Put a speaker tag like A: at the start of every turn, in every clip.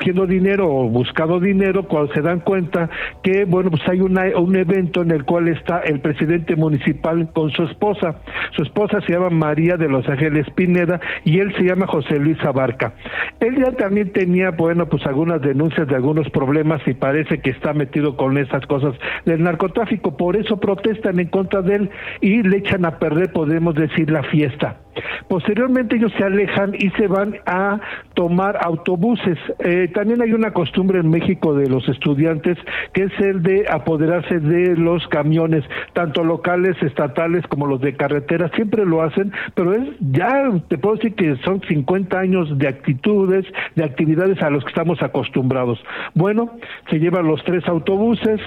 A: haciendo dinero o buscando dinero, cuando se dan cuenta que, bueno, pues hay un evento en el cual está el presidente municipal con su esposa. Su esposa se llama María de los Ángeles Pineda y él se llama José Luis Abarca. Él ya también tenía, bueno, pues algunas denuncias de algunos problemas y parece que está metido con esas cosas del narcotráfico, por eso protestan en contra de él y le echan a perder, podemos decir, la fiesta. Posteriormente ellos se alejan y se van a tomar autobuses. También hay una costumbre en México de los estudiantes que es el de apoderarse de los camiones, tanto locales, estatales como los de carretera, siempre lo hacen, pero ya te puedo decir que son 50 años de actitudes, de actividades a los que estamos acostumbrados. Bueno, se llevan los 3 autobuses.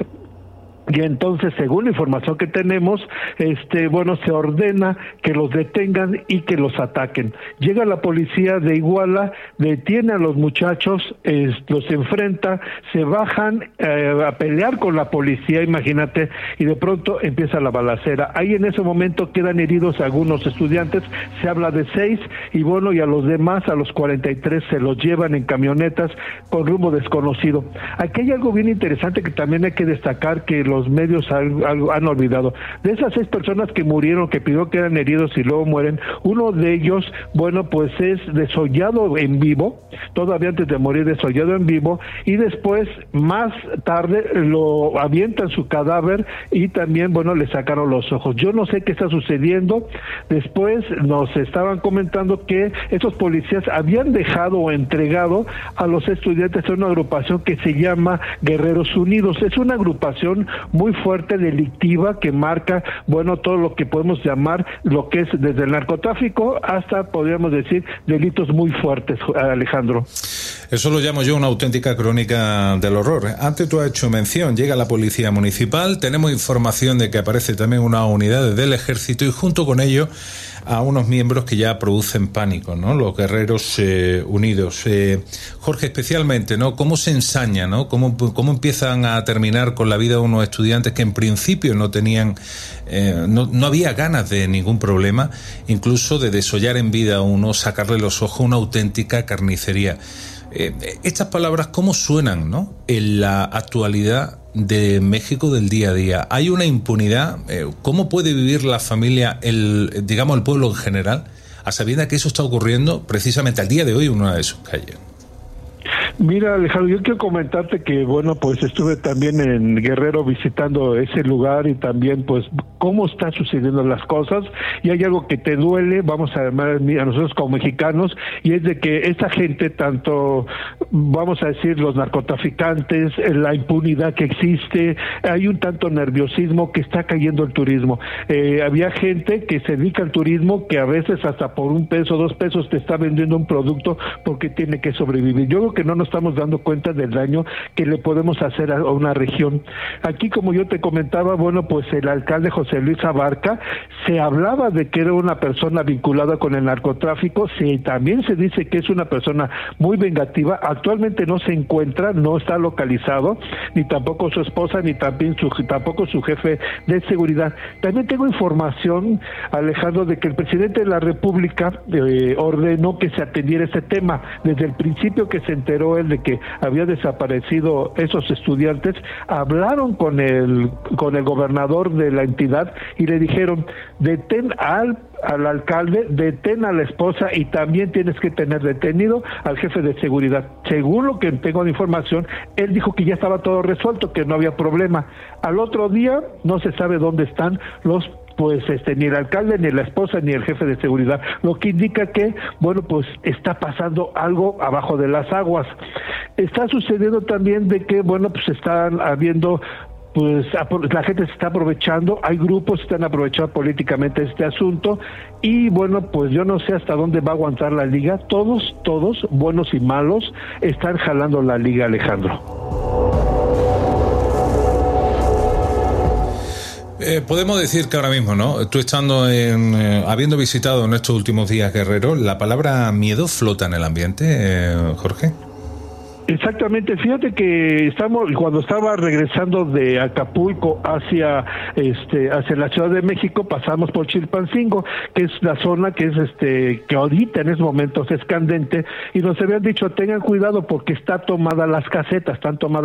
A: Y entonces, según la información que tenemos, bueno, se ordena que los detengan y que los ataquen. Llega la policía de Iguala, detiene a los muchachos, los enfrenta, se bajan a pelear con la policía, imagínate, y de pronto empieza la balacera. Ahí en ese momento quedan heridos algunos estudiantes, se habla de 6, y bueno, y a los demás, a los 43, se los llevan en camionetas con rumbo desconocido. Aquí hay algo bien interesante que también hay que destacar, que los medios han olvidado. De esas 6 personas que murieron, que pidió que eran heridos y luego mueren, uno de ellos, bueno, pues es desollado en vivo, todavía antes de morir desollado en vivo, y después, más tarde, lo avientan su cadáver y también, bueno, le sacaron los ojos. Yo no sé qué está sucediendo. Después nos estaban comentando que estos policías habían dejado o entregado a los estudiantes a una agrupación que se llama Guerreros Unidos. Es una agrupación muy fuerte, delictiva, que marca, bueno, todo lo que podemos llamar lo que es desde el narcotráfico hasta, podríamos decir, delitos muy fuertes, Alejandro.
B: Eso lo llamo yo una auténtica crónica del horror. Antes tú has hecho mención, llega la policía municipal, tenemos información de que aparece también una unidad del ejército y junto con ello a unos miembros que ya producen pánico, ¿no? Los Guerreros Unidos. Jorge, especialmente, ¿no? ¿Cómo se ensaña, ¿no? ¿Cómo empiezan a terminar con la vida de unos estudiantes que en principio no tenían, no había ganas de ningún problema, incluso de desollar en vida a uno, sacarle los ojos, una auténtica carnicería? Estas palabras, ¿cómo suenan, ¿no? En la actualidad de México del día a día? ¿Hay una impunidad? ¿Cómo puede vivir la familia, el pueblo en general, a sabiendas que eso está ocurriendo precisamente al día de hoy en una de sus calles?
A: Mira, Alejandro, yo quiero comentarte que, bueno, pues estuve también en Guerrero visitando ese lugar y también, pues, cómo están sucediendo las cosas, y hay algo que te duele, vamos a llamar a nosotros como mexicanos, y es de que esta gente, tanto, vamos a decir, los narcotraficantes, la impunidad que existe, hay un tanto nerviosismo que está cayendo el turismo. Había gente que se dedica al turismo que a veces hasta por $1, $2 te está vendiendo un producto porque tiene que sobrevivir. Yo creo que no nos estamos dando cuenta del daño que le podemos hacer a una región. Aquí, como yo te comentaba, bueno, pues el alcalde José Luis Abarca, se hablaba de que era una persona vinculada con el narcotráfico, también se dice que es una persona muy vengativa. Actualmente no se encuentra, no está localizado, ni tampoco su esposa, ni tampoco su jefe de seguridad. También tengo información, Alejandro, de que el presidente de la República ordenó que se atendiera ese tema. Desde el principio que se enteró él de que había desaparecido esos estudiantes, hablaron con el gobernador de la entidad y le dijeron: detén al alcalde, detén a la esposa y también tienes que tener detenido al jefe de seguridad. Según lo que tengo de información, él dijo que ya estaba todo resuelto, que no había problema. Al otro día no se sabe dónde están ni el alcalde, ni la esposa, ni el jefe de seguridad, lo que indica que, bueno, pues está pasando algo abajo de las aguas. Está sucediendo también de que, bueno, pues están habiendo, pues la gente se está aprovechando, hay grupos que están aprovechando políticamente este asunto, y bueno, pues yo no sé hasta dónde va a aguantar la liga. Todos, buenos y malos, están jalando la liga, Alejandro.
B: Podemos decir que ahora mismo, ¿no? Tú habiendo visitado en estos últimos días Guerrero, ¿la palabra miedo flota en el ambiente, Jorge?
A: Exactamente, fíjate que cuando estaba regresando de Acapulco hacia la Ciudad de México, pasamos por Chilpancingo, que es la zona que es que ahorita en estos momentos es candente, y nos habían dicho tengan cuidado porque están tomadas las casetas.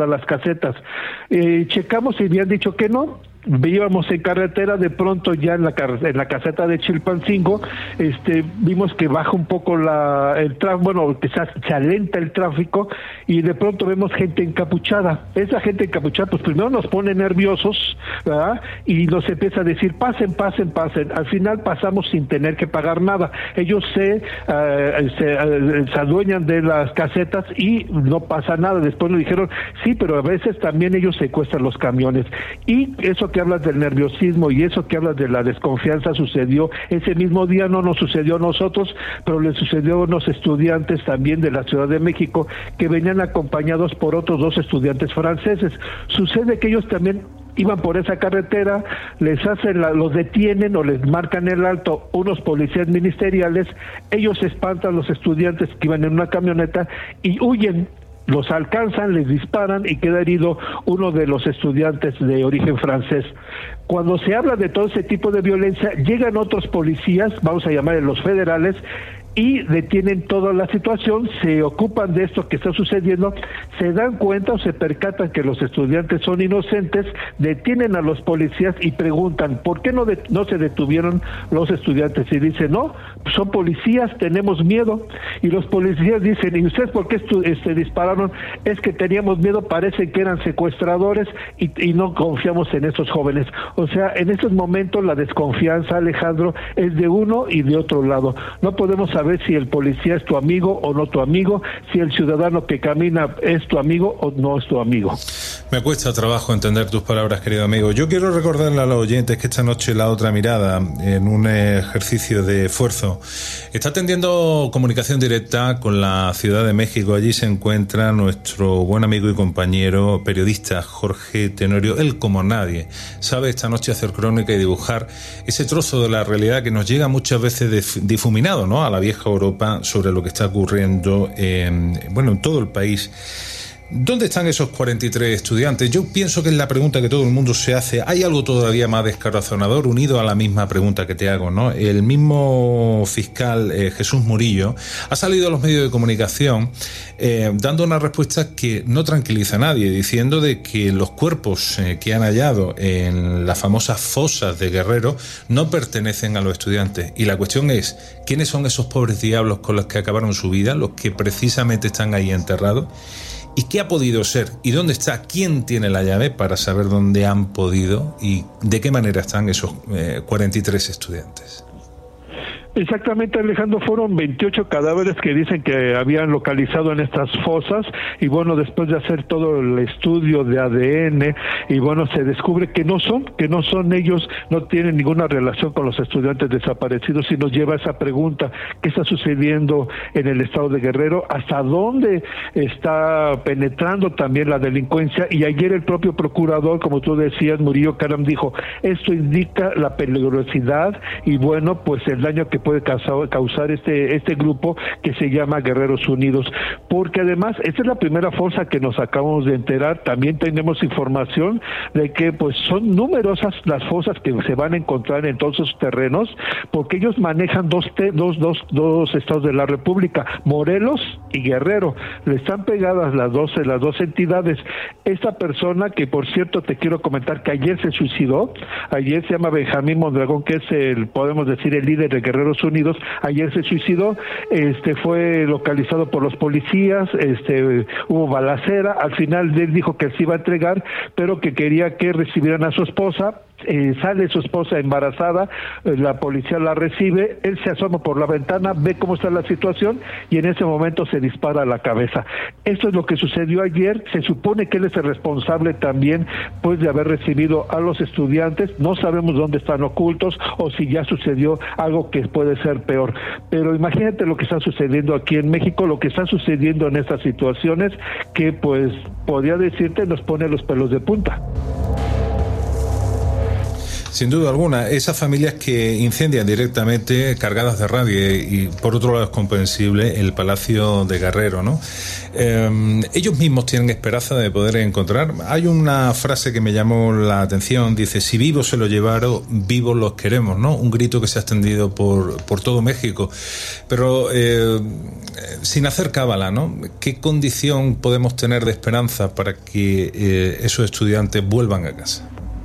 A: Checamos y habían dicho que no. Íbamos en carretera, de pronto ya en la caseta de Chilpancingo, vimos que baja un poco el tráfico, bueno, que se alenta el tráfico, y de pronto vemos gente encapuchada. Esa gente encapuchada, pues primero nos pone nerviosos, ¿verdad? Y nos empieza a decir, pasen. Al final pasamos sin tener que pagar nada. Ellos se adueñan de las casetas y no pasa nada. Después nos dijeron, sí, pero a veces también ellos secuestran los camiones. Y eso que hablas del nerviosismo y eso que hablas de la desconfianza sucedió ese mismo día, no nos sucedió a nosotros, pero le sucedió a unos estudiantes también de la Ciudad de México que venían acompañados por otros 2 estudiantes franceses. Sucede que ellos también iban por esa carretera, los detienen o les marcan el alto unos policías ministeriales, ellos espantan a los estudiantes que iban en una camioneta y huyen. Los alcanzan, les disparan y queda herido uno de los estudiantes de origen francés. Cuando se habla de todo ese tipo de violencia, llegan otros policías, vamos a llamarles los federales, y detienen toda la situación, se ocupan de esto que está sucediendo, se dan cuenta o se percatan que los estudiantes son inocentes, detienen a los policías y preguntan, ¿por qué no se detuvieron los estudiantes? Y dicen, no, son policías, tenemos miedo. Y los policías dicen, ¿y ustedes por qué dispararon? Es que teníamos miedo, parece que eran secuestradores y no confiamos en estos jóvenes. O sea, en estos momentos la desconfianza, Alejandro, es de uno y de otro lado. No podemos saber si el policía es tu amigo o no tu amigo, si el ciudadano que camina es tu amigo o no es tu amigo.
B: Me cuesta trabajo entender tus palabras, querido amigo. Yo quiero recordarle a los oyentes que esta noche La Otra Mirada, en un ejercicio de esfuerzo, está atendiendo comunicación directa con la Ciudad de México. Allí se encuentra nuestro buen amigo y compañero periodista Jorge Tenorio. Él, como nadie, sabe esta noche hacer crónica y dibujar ese trozo de la realidad que nos llega muchas veces difuminado, ¿no?, a la vieja Europa, sobre lo que está ocurriendo en todo el país. ¿Dónde están esos 43 estudiantes? Yo pienso que es la pregunta que todo el mundo se hace. Hay algo todavía más descorazonador unido a la misma pregunta que te hago, ¿no? El mismo fiscal Jesús Murillo ha salido a los medios de comunicación dando una respuesta que no tranquiliza a nadie, diciendo de que los cuerpos que han hallado en las famosas fosas de Guerrero no pertenecen a los estudiantes. Y la cuestión es, ¿quiénes son esos pobres diablos con los que acabaron su vida, los que precisamente están ahí enterrados? ¿Y qué ha podido ser? ¿Y dónde está? ¿Quién tiene la llave para saber dónde han podido y de qué manera están esos 43 estudiantes?
A: Exactamente, Alejandro, fueron 28 cadáveres que dicen que habían localizado en estas fosas, y bueno, después de hacer todo el estudio de ADN, y bueno, se descubre que no son ellos, no tienen ninguna relación con los estudiantes desaparecidos, y nos lleva a esa pregunta, ¿qué está sucediendo en el estado de Guerrero? ¿Hasta dónde está penetrando también la delincuencia? Y ayer el propio procurador, como tú decías, Murillo Karam, dijo, esto indica la peligrosidad y bueno, pues el daño que puede causar este grupo que se llama Guerreros Unidos, porque además esta es la primera fosa que nos acabamos de enterar. También tenemos información de que pues son numerosas las fosas que se van a encontrar en todos esos terrenos, porque ellos manejan dos estados de la República, Morelos y Guerrero. Le están pegadas las dos entidades. Esta persona, que por cierto te quiero comentar que ayer se suicidó, ayer se llama Benjamín Mondragón, que es podemos decir el líder de Guerreros Unidos, ayer se suicidó, fue localizado por los policías, hubo balacera, al final él dijo que se iba a entregar, pero que quería que recibieran a su esposa. Sale su esposa embarazada, la policía la recibe, él se asoma por la ventana, ve cómo está la situación y en ese momento se dispara a la cabeza. Esto es lo que sucedió ayer. Se supone que él es el responsable también pues de haber recibido a los estudiantes. No sabemos dónde están ocultos o si ya sucedió algo que puede ser peor, pero imagínate lo que está sucediendo aquí en México, lo que está sucediendo en estas situaciones que pues podría decirte nos pone los pelos de punta.
B: Sin duda alguna, esas familias que incendian directamente, cargadas de rabia, y por otro lado es comprensible el Palacio de Guerrero, ¿no? Ellos mismos tienen esperanza de poder encontrar. Hay una frase que me llamó la atención, dice: si vivos se lo llevaron, vivos los queremos, ¿no? Un grito que se ha extendido por todo México. Pero sin hacer cábala, ¿no? ¿Qué condición podemos tener de esperanza para que esos estudiantes vuelvan a casa?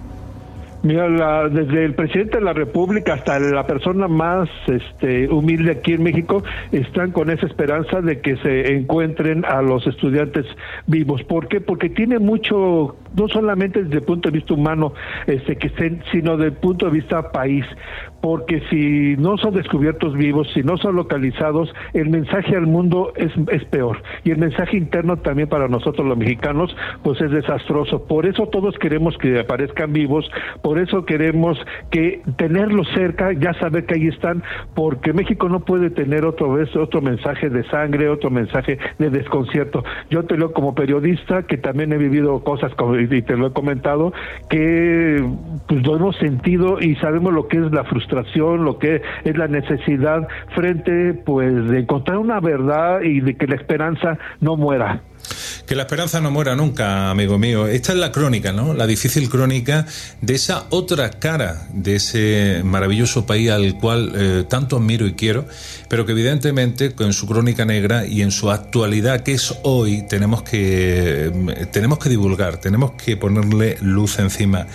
A: Mira, desde el presidente de la República hasta la persona más humilde aquí en México están con esa esperanza de que se encuentren a los estudiantes vivos. ¿Por qué? Porque tiene mucho, no solamente desde el punto de vista humano, que estén, sino desde el punto de vista país. Porque si no son descubiertos vivos, si no son localizados, el mensaje al mundo es peor. Y el mensaje interno también para nosotros los mexicanos, pues es desastroso. Por eso todos queremos que aparezcan vivos, por eso queremos que tenerlos cerca, ya saber que ahí están, porque México no puede tener otro mensaje de sangre, otro mensaje de desconcierto. Yo te lo como periodista, que también he vivido cosas, y te lo he comentado, que pues lo hemos sentido y sabemos lo que es la frustración, lo que es la necesidad frente pues de encontrar una verdad y de que la esperanza no muera.
B: Que la esperanza no muera nunca, amigo mío. Esta es la crónica, ¿no? La difícil crónica de esa otra cara de ese maravilloso país al cual tanto admiro y quiero, pero que evidentemente con su crónica negra y en su actualidad, que es hoy, tenemos que divulgar, tenemos que ponerle luz encima.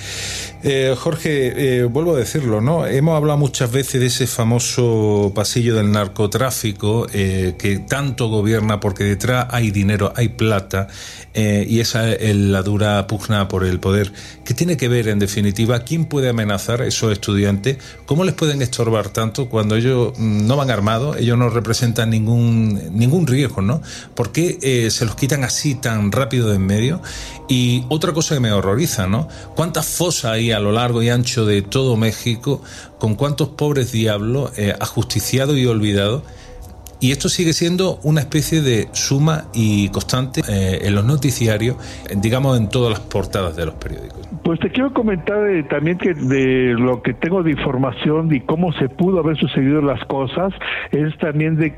B: Jorge, vuelvo a decirlo, ¿no? Hemos hablado muchas veces de ese famoso pasillo del narcotráfico que tanto gobierna, porque detrás hay dinero, hay plata, y esa es la dura pugna por el poder. ¿Qué tiene que ver, en definitiva? ¿Quién puede amenazar a esos estudiantes? ¿Cómo les pueden estorbar tanto cuando ellos no van armados? Ellos no representan ningún riesgo, ¿no? ¿Por qué se los quitan así tan rápido de en medio? Y otra cosa que me horroriza, ¿no? ¿Cuántas fosas hay a lo largo y ancho de todo México, con cuántos pobres diablos ajusticiados y olvidados? Y esto sigue siendo una especie de suma y constante en los noticiarios, digamos en todas las portadas de los periódicos.
A: Pues te quiero comentar también que de lo que tengo de información y cómo se pudo haber sucedido las cosas, es también de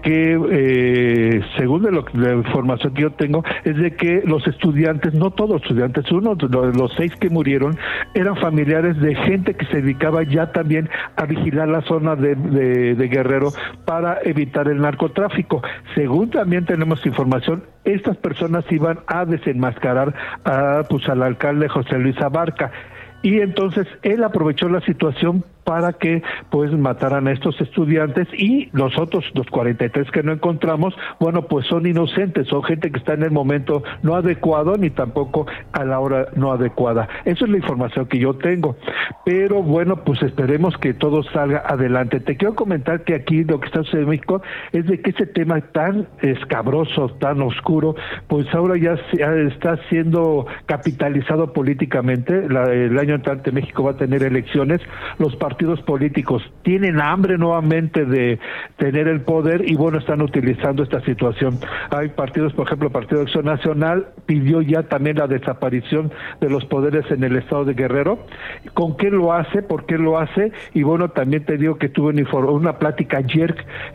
A: que, según la información que yo tengo, es de que los estudiantes, no todos estudiantes, uno de los 6 que murieron, eran familiares de gente que se dedicaba ya también a vigilar la zona de Guerrero para evitar el narcotráfico. Según también tenemos información, estas personas iban a desenmascarar al alcalde José Luis Abarca, y entonces él aprovechó la situación para que pues mataran a estos estudiantes, y los otros, los 43 que no encontramos, bueno, pues son inocentes, son gente que está en el momento no adecuado ni tampoco a la hora no adecuada. Esa es la información que yo tengo, pero bueno, pues esperemos que todo salga adelante. Te quiero comentar que aquí lo que está sucediendo en México es de que ese tema tan escabroso, tan oscuro, pues ahora ya está siendo capitalizado políticamente. El año entrante México va a tener elecciones, los partidos políticos tienen hambre nuevamente de tener el poder y bueno, están utilizando esta situación. Hay partidos, por ejemplo, el Partido de Acción Nacional pidió ya también la desaparición de los poderes en el estado de Guerrero. ¿Con qué lo hace? ¿Por qué lo hace? Y bueno, también te digo que tuve una plática ayer,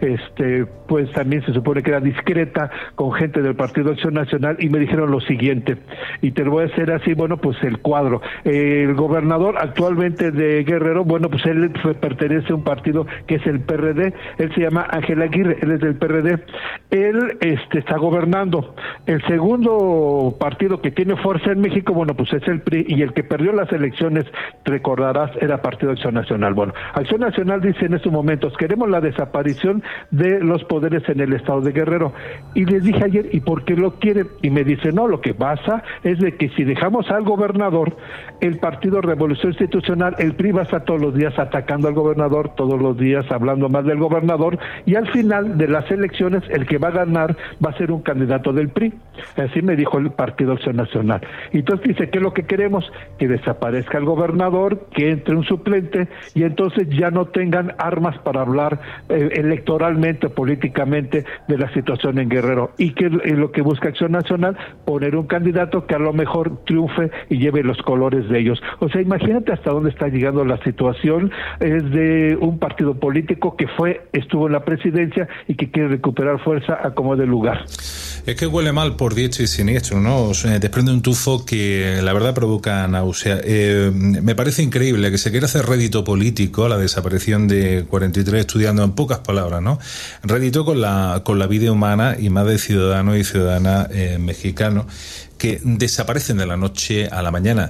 A: pues también se supone que era discreta, con gente del Partido de Acción Nacional, y me dijeron lo siguiente, y te lo voy a hacer así, bueno, pues el cuadro. El gobernador actualmente de Guerrero, bueno, pues él pertenece a un partido que es el PRD, él se llama Ángel Aguirre, él es del PRD, él está gobernando. El segundo partido que tiene fuerza en México, bueno, pues es el PRI, y el que perdió las elecciones, recordarás, era Partido Acción Nacional. Bueno, Acción Nacional dice en estos momentos, queremos la desaparición de los poderes en el estado de Guerrero, y les dije ayer, ¿y por qué lo quieren? Y me dice, no, lo que pasa es de que si dejamos al gobernador, el Partido Revolución Institucional, el PRI, va a estar todos los días atacando al gobernador, todos los días hablando más del gobernador, y al final de las elecciones el que va a ganar va a ser un candidato del PRI. Así me dijo el Partido Acción Nacional. Y entonces dice, ¿qué es lo que queremos? Que desaparezca el gobernador, que entre un suplente, y entonces ya no tengan armas para hablar electoralmente, políticamente, de la situación en Guerrero. Y que lo que busca Acción Nacional, poner un candidato que a lo mejor triunfe y lleve los colores de ellos. O sea, imagínate hasta dónde está llegando la situación. Es de un partido político que estuvo en la presidencia y que quiere recuperar fuerza a como de lugar.
B: Es que huele mal por diestro y siniestro, ¿no? O sea, desprende un tufo que la verdad provoca náusea. Me parece increíble que se quiera hacer rédito político la desaparición de 43 estudiantes, en pocas palabras, ¿no? Rédito con la vida humana y más de ciudadanos y ciudadanas mexicanos que desaparecen de la noche a la mañana.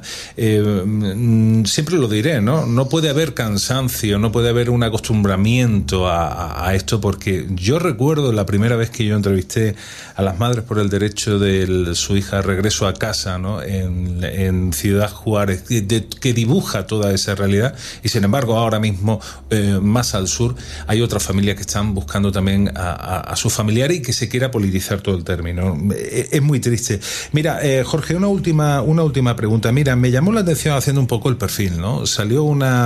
B: Siempre lo diré, ¿no? No puede haber cansancio, no puede haber un acostumbramiento a esto, porque yo recuerdo la primera vez que yo entrevisté a las madres por el derecho de su hija regreso a casa, ¿no? En Ciudad Juárez, que dibuja toda esa realidad, y sin embargo ahora mismo más al sur hay otras familias que están buscando también a sus familiares y que se quiera politizar todo el término. Es muy triste. Mira, Jorge, una última pregunta. Mira, me llamó la atención haciendo un poco el perfil, ¿no? Salió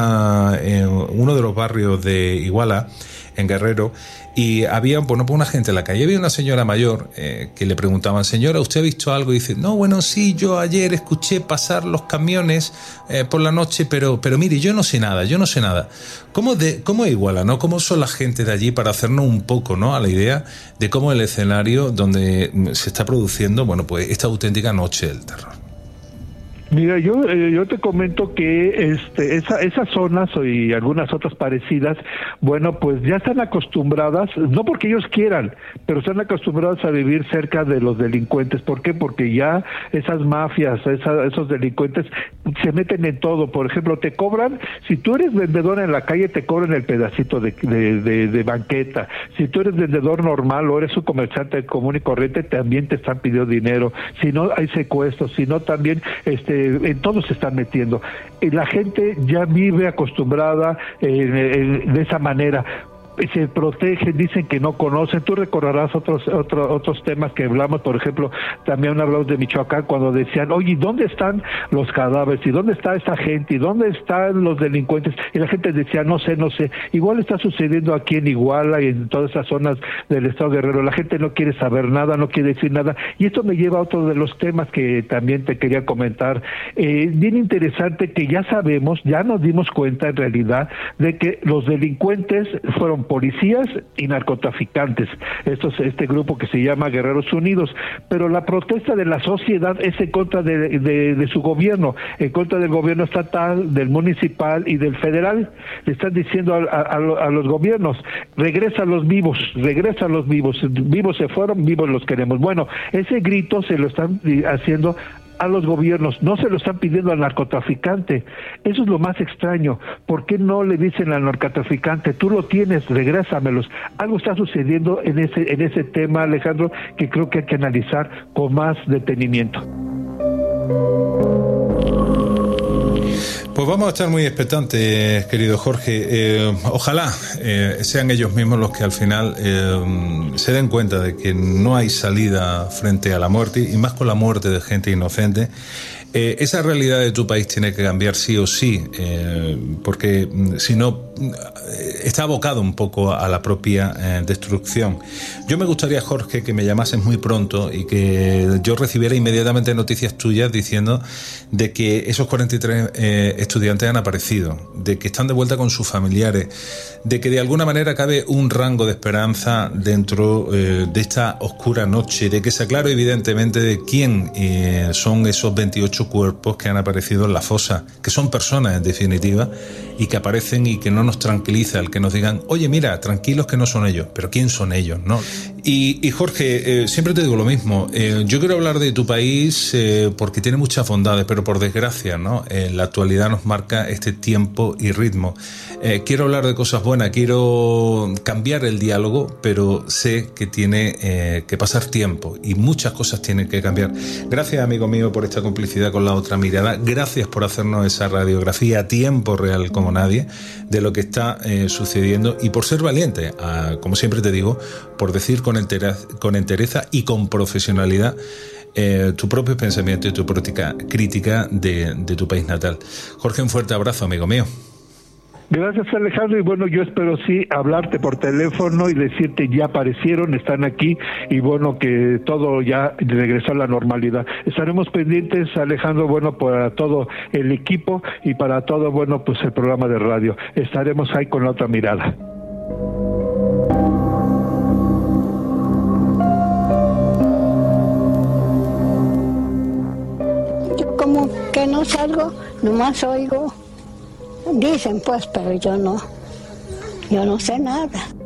B: en uno de los barrios de Iguala, en Guerrero, y había, bueno, pues una gente en la calle. Había una señora mayor que le preguntaban, señora, ¿usted ha visto algo? Y dice, no, bueno, sí, yo ayer escuché pasar los camiones por la noche, pero mire, yo no sé nada. ¿Cómo es Iguala, no? ¿Cómo son la gente de allí, para hacernos un poco, ¿no?, a la idea de cómo el escenario donde se está produciendo, bueno, pues esta auténtica noche del terror?
A: Mira, yo te comento que esas zonas y algunas otras parecidas, bueno, pues ya están acostumbradas, no porque ellos quieran, pero están acostumbradas a vivir cerca de los delincuentes. ¿Por qué? Porque ya esas mafias, esos delincuentes se meten en todo. Por ejemplo, te cobran, si tú eres vendedor en la calle, te cobran el pedacito de banqueta. Si tú eres vendedor normal o eres un comerciante común y corriente, también te están pidiendo dinero. Si no, hay secuestros. Si no, también en todo se están metiendo. La gente ya vive acostumbrada de esa manera. Se protegen, dicen que no conocen. Tú recordarás otros temas que hablamos, por ejemplo, también hablamos de Michoacán, cuando decían, oye, ¿dónde están los cadáveres? ¿Y dónde está esa gente? ¿Y dónde están los delincuentes? Y la gente decía, no sé. Igual está sucediendo aquí en Iguala y en todas esas zonas del estado de Guerrero. La gente no quiere saber nada, no quiere decir nada. Y esto me lleva a otro de los temas que también te quería comentar. Bien interesante, que ya sabemos, ya nos dimos cuenta en realidad de que los delincuentes fueron policías y narcotraficantes, este grupo que se llama Guerreros Unidos, pero la protesta de la sociedad es en contra de su gobierno, en contra del gobierno estatal, del municipal y del federal. Le están diciendo a los gobiernos, regresa los vivos, vivos se fueron, vivos los queremos. Bueno, ese grito se lo están haciendo a los gobiernos, no se lo están pidiendo al narcotraficante. Eso es lo más extraño. ¿Por qué no le dicen al narcotraficante, tú lo tienes, regrésamelos? Algo está sucediendo en ese tema, Alejandro, que creo que hay que analizar con más detenimiento.
B: Pues vamos a estar muy expectantes, querido Jorge. Ojalá sean ellos mismos los que al final se den cuenta de que no hay salida frente a la muerte, y más con la muerte de gente inocente. Esa realidad de tu país tiene que cambiar sí o sí, porque si no está abocado un poco a la propia destrucción. Yo me gustaría, Jorge, que me llamases muy pronto y que yo recibiera inmediatamente noticias tuyas diciendo de que esos 43 estudiantes han aparecido, de que están de vuelta con sus familiares, de que de alguna manera cabe un rango de esperanza dentro de esta oscura noche, de que se aclare evidentemente de quién son esos 28 cuerpos que han aparecido en la fosa, que son personas en definitiva, y que aparecen y que no nos tranquiliza el que nos digan, oye, mira, tranquilos que no son ellos, pero ¿quién son ellos?, ¿no? Y Jorge, siempre te digo lo mismo, yo quiero hablar de tu país porque tiene muchas bondades, pero por desgracia, ¿no? La actualidad nos nos marca este tiempo y ritmo. Quiero hablar de cosas buenas, quiero cambiar el diálogo, pero sé que tiene que pasar tiempo y muchas cosas tienen que cambiar. Gracias, amigo mío, por esta complicidad con La Otra Mirada. Gracias por hacernos esa radiografía a tiempo real como nadie de lo que está sucediendo, y por ser valiente, como siempre te digo, por decir con entereza y con profesionalidad tu propio pensamiento y tu práctica crítica de tu país natal. Jorge, un fuerte abrazo, amigo mío.
A: Gracias, Alejandro, y bueno, yo espero sí hablarte por teléfono y decirte ya aparecieron, están aquí, y bueno, que todo ya regresó a la normalidad. Estaremos pendientes, Alejandro, bueno, para todo el equipo y para todo, bueno, pues el programa de radio. Estaremos ahí con La Otra Mirada.
C: Yo como que no salgo, nomás oigo. Dicen pues, pero yo no sé nada.